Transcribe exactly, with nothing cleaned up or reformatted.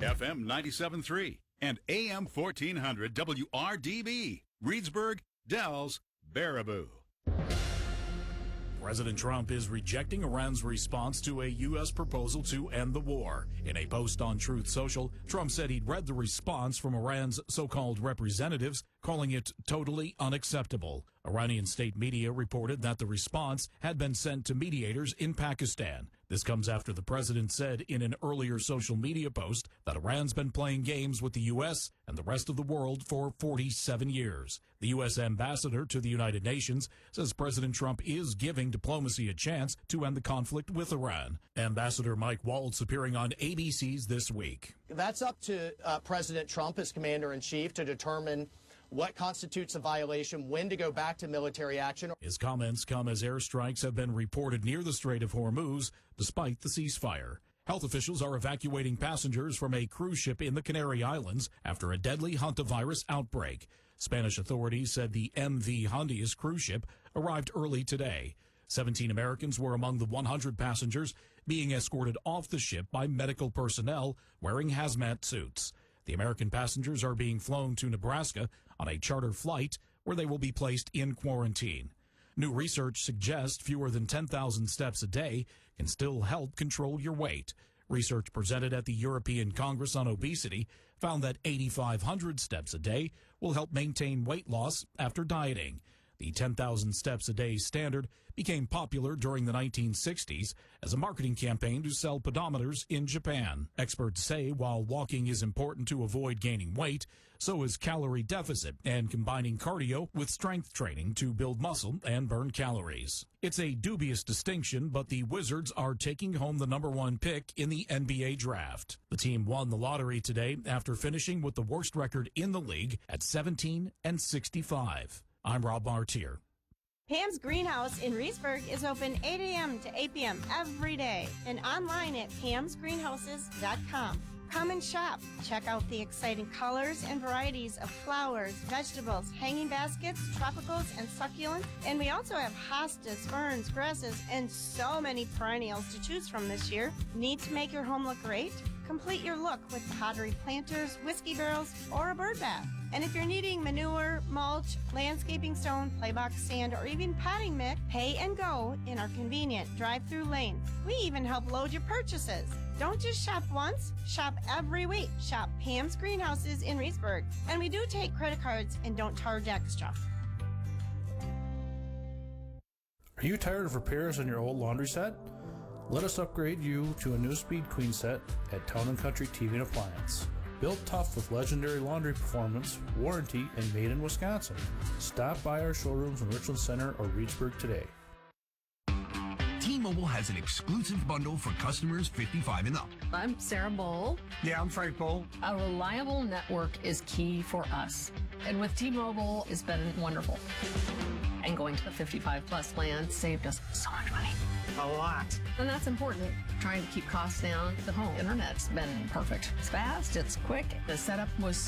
F M ninety-seven point three and A M fourteen hundred W R D B. Reedsburg, Dells, Baraboo. President Trump is rejecting Iran's response to a U S proposal to end the war. In a post on Truth Social, Trump said he'd read the response from Iran's so-called representatives, calling it totally unacceptable. Iranian state media reported that the response had been sent to mediators in Pakistan. This comes after the president said in an earlier social media post that Iran's been playing games with the U S and the rest of the world for forty-seven years. The U S ambassador to the United Nations says President Trump is giving diplomacy a chance to end the conflict with Iran. Ambassador Mike Waltz appearing on A B C's This Week. That's up to uh, President Trump as commander-in-chief to determine what constitutes a violation, when to go back to military action. His comments come as airstrikes have been reported near the Strait of Hormuz, despite the ceasefire. Health officials are evacuating passengers from a cruise ship in the Canary Islands after a deadly hantavirus outbreak. Spanish authorities said the M V Hondias cruise ship arrived early today. seventeen Americans were among the one hundred passengers being escorted off the ship by medical personnel wearing hazmat suits. The American passengers are being flown to Nebraska on a charter flight where they will be placed in quarantine. New research suggests fewer than ten thousand steps a day can still help control your weight. Research presented at the European Congress on Obesity found that eighty-five hundred steps a day will help maintain weight loss after dieting. The ten thousand steps a day standard became popular during the nineteen sixties as a marketing campaign to sell pedometers in Japan. Experts say while walking is important to avoid gaining weight, so is calorie deficit and combining cardio with strength training to build muscle and burn calories. It's a dubious distinction, but the Wizards are taking home the number one pick in the N B A draft. The team won the lottery today after finishing with the worst record in the league at seventeen and sixty-five. I'm Rob Martier. Pam's Greenhouse in Reedsburg is open eight a.m. to eight p.m. every day and online at pams greenhouses dot com. Come and shop. Check out the exciting colors and varieties of flowers, vegetables, hanging baskets, tropicals, and succulents. And we also have hostas, ferns, grasses, and so many perennials to choose from this year. Need to make your home look great? Complete your look with pottery planters, whiskey barrels, or a bird bath. And if you're needing manure, mulch, landscaping stone, playbox sand, or even potting mix, pay and go in our convenient drive-through lanes. We even help load your purchases. Don't just shop once, shop every week. Shop Pam's Greenhouses in Reedsburg. And we do take credit cards and don't charge extra. Are you tired of repairs on your old laundry set? Let us upgrade you to a new Speed Queen set at Town and Country T V and Appliance. Built tough with legendary laundry performance, warranty, and made in Wisconsin. Stop by our showrooms in Richland Center or Reedsburg today. T-Mobile has an exclusive bundle for customers fifty-five and up. I'm Sarah Bowl. Yeah, I'm Frank Bowl. A reliable network is key for us. And with T-Mobile, it's been wonderful. And going to the fifty-five plus plan saved us so much money. A lot. And that's important. Trying to keep costs down. The home internet's been perfect. It's fast, it's quick. The setup was